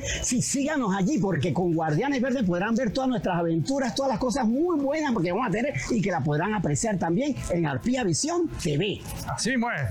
Sí, síganos allí porque con Guardianes Verdes podrán ver todas nuestras aventuras, todas las cosas muy buenas porque vamos a tener y que la podrán apreciar también en Arpía Visión TV. Así, pues.